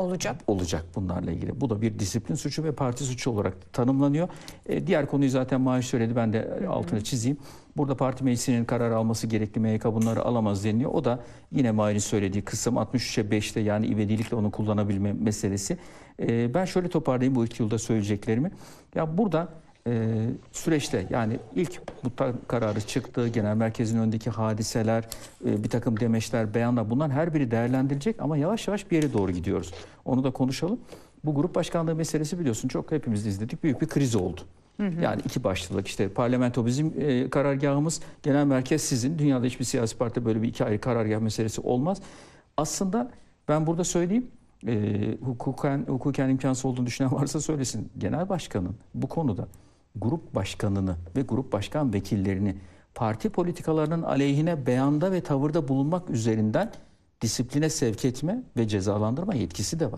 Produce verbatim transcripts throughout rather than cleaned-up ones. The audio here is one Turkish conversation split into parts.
olacak. Olacak bunlarla ilgili. Bu da bir disiplin suçu ve parti suçu olarak tanımlanıyor. E, diğer konuyu zaten Mahir söyledi. Ben de hı hı. altını çizeyim. Burada parti meclisinin karar alması gerekli. M Y K bunları alamaz deniliyor. O da yine Mahir'in söylediği kısım altmış üçe beşte yani ivedilikle onu kullanabilme meselesi. E, ben şöyle toparlayayım bu iki yılda söyleyeceklerimi. Ya burada e, süreçte yani ilk mutlak kararı çıktı. Genel merkezin önündeki hadiseler, e, bir takım demeçler, beyanlar, bunların her biri değerlendirilecek ama yavaş yavaş bir yere doğru gidiyoruz. Onu da konuşalım. Bu grup başkanlığı meselesi biliyorsun çok hepimiz izledik. Büyük bir kriz oldu. Hı hı. Yani iki başlılık, işte parlamento bizim e, karargahımız, genel merkez sizin. Dünyada hiçbir siyasi parti böyle bir iki ayrı karargah meselesi olmaz. Aslında ben burada söyleyeyim, e, hukuken, hukuken imkansız olduğunu düşünen varsa söylesin. Genel başkanın bu konuda grup başkanını ve grup başkan vekillerini parti politikalarının aleyhine beyanda ve tavırda bulunmak üzerinden disipline sevk etme ve cezalandırma yetkisi de var.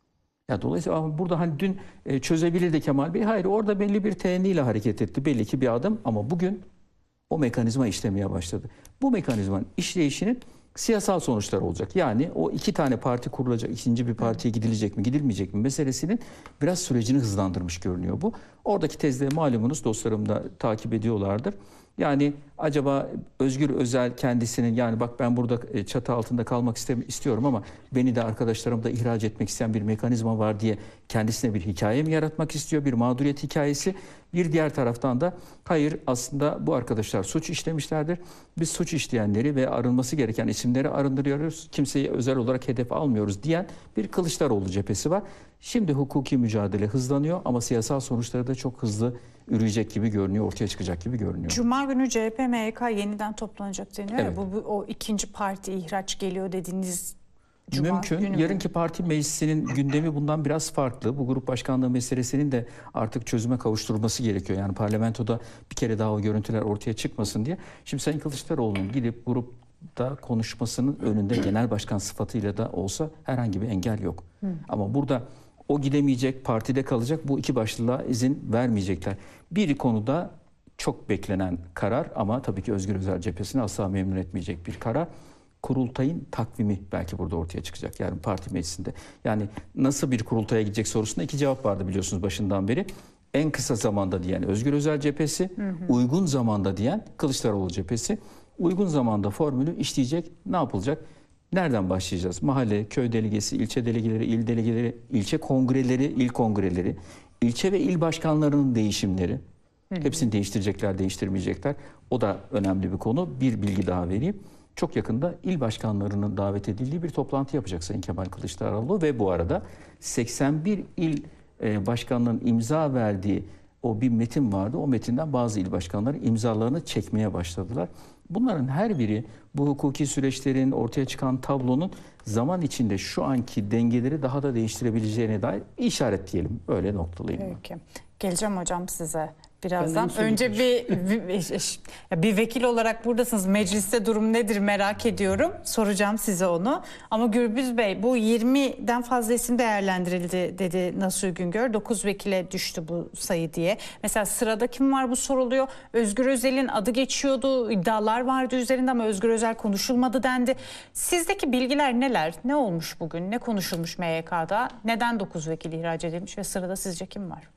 Ya dolayısıyla burada hani dün e, çözebilirdi Kemal Bey. Hayır, orada belli bir teğeniyle hareket etti. Belli ki bir adım ama bugün o mekanizma işlemeye başladı. Bu mekanizmanın işleyişinin siyasal sonuçları olacak. Yani o iki tane parti kurulacak, ikinci bir partiye gidilecek mi, gidilmeyecek mi meselesinin biraz sürecini hızlandırmış görünüyor bu. Oradaki tezde malumunuz, dostlarım da takip ediyorlardır. Yani acaba Özgür Özel kendisinin, yani bak ben burada çatı altında kalmak istiyorum ama beni de arkadaşlarım da ihraç etmek isteyen bir mekanizma var diye kendisine bir hikaye mi yaratmak istiyor? Bir mağduriyet hikayesi. Bir diğer taraftan da hayır, aslında bu arkadaşlar suç işlemişlerdir. Biz suç işleyenleri ve arınması gereken isimleri arındırıyoruz. Kimseyi özel olarak hedef almıyoruz diyen bir Kılıçdaroğlu cephesi var. Şimdi hukuki mücadele hızlanıyor ama siyasal sonuçları da çok hızlı üreyecek gibi görünüyor, ortaya çıkacak gibi görünüyor. Cuma günü C H P M Y K yeniden toplanacak deniyor evet. ya, bu, bu o ikinci parti ihraç geliyor dediğiniz Cuma mümkün. günü Yarınki mü? parti meclisinin gündemi bundan biraz farklı. Bu grup başkanlığı meselesinin de artık çözüme kavuşturulması gerekiyor. Yani parlamentoda bir kere daha o görüntüler ortaya çıkmasın diye. Şimdi Sayın Kılıçdaroğlu'nun gidip grupta konuşmasının önünde genel başkan sıfatıyla da olsa herhangi bir engel yok. Hı. Ama burada o gidemeyecek, partide kalacak, bu iki başlılığa izin vermeyecekler. Bir konuda çok beklenen karar ama tabii ki Özgür Özel cephesini asla memnun etmeyecek bir karar. Kurultayın takvimi belki burada ortaya çıkacak yarın parti meclisinde. Yani nasıl bir kurultaya gidecek sorusunda iki cevap vardı biliyorsunuz başından beri. En kısa zamanda diyen Özgür Özel cephesi, hı hı. uygun zamanda diyen Kılıçdaroğlu cephesi. Uygun zamanda formülü işleyecek, ne yapılacak? Nereden başlayacağız? Mahalle, köy delegesi, ilçe delegeleri, il delegeleri, ilçe kongreleri, il kongreleri, ilçe ve il başkanlarının değişimleri. Hı hı. Hepsini değiştirecekler, değiştirmeyecekler. O da önemli bir konu. Bir bilgi daha vereyim. Çok yakında il başkanlarının davet edildiği bir toplantı yapacak Sayın Kemal Kılıçdaroğlu ve bu arada seksen bir il başkanlığının imza verdiği o bir metin vardı. O metinden bazı il başkanları imzalarını çekmeye başladılar. Bunların her biri bu hukuki süreçlerin ortaya çıkan tablonun zaman içinde şu anki dengeleri daha da değiştirebileceğine dair işaret diyelim. Öyle noktalayayım. Peki. Geleceğim hocam size birazdan. Önce bir, bir bir vekil olarak buradasınız. Mecliste durum nedir merak ediyorum. Soracağım size onu. Ama Gürbüz Bey, bu yirmiden fazla isim değerlendirildi dedi Nasuh Güngör. dokuz vekile düştü bu sayı diye. Mesela sırada kim var bu soruluyor. Özgür Özel'in adı geçiyordu. İddialar vardı üzerinde ama Özgür Özel konuşulmadı dendi. Sizdeki bilgiler neler? Ne olmuş bugün? Ne konuşulmuş M Y K'da? Neden dokuz vekil ihraç edilmiş ve sırada sizce kim var?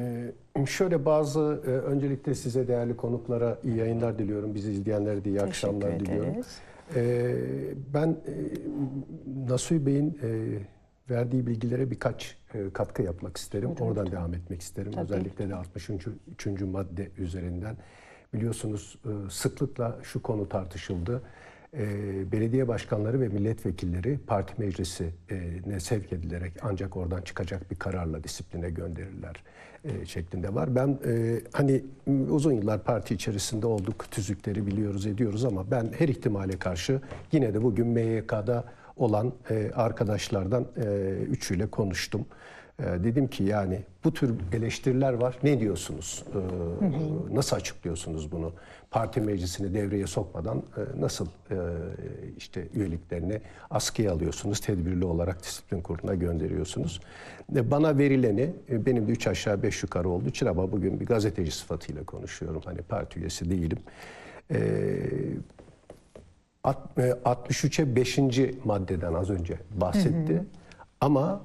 Ee, şöyle bazı e, öncelikle size değerli konuklara iyi yayınlar diliyorum. Bizi izleyenlere de iyi Teşekkür akşamlar ederiz. diliyorum. Ee, ben e, Nasuh Bey'in e, verdiği bilgilere birkaç e, katkı yapmak isterim. Buyurun. Oradan devam etmek isterim. Tabii. Özellikle de altmış üçüncü madde üzerinden. Biliyorsunuz e, sıklıkla şu konu tartışıldı. E, belediye başkanları ve milletvekilleri parti meclisine sevk edilerek ancak oradan çıkacak bir kararla disipline gönderirler e, şeklinde var. Ben e, hani uzun yıllar parti içerisinde olduk, tüzükleri biliyoruz, ediyoruz ama ben her ihtimale karşı yine de bugün M Y K'da olan e, arkadaşlardan e, üçüyle konuştum. Dedim ki yani bu tür eleştiriler var. Ne diyorsunuz? Ee, hı hı. Nasıl açıklıyorsunuz bunu? Parti meclisini devreye sokmadan nasıl e, işte üyeliklerini askıya alıyorsunuz? Tedbirli olarak disiplin kuruluna gönderiyorsunuz. Bana verileni, benim de üç aşağı beş yukarı olduğu için ama bugün bir gazeteci sıfatıyla konuşuyorum. Hani parti üyesi değilim. Ee, altmış üçe beşinci maddeden az önce bahsetti. Hı hı. Ama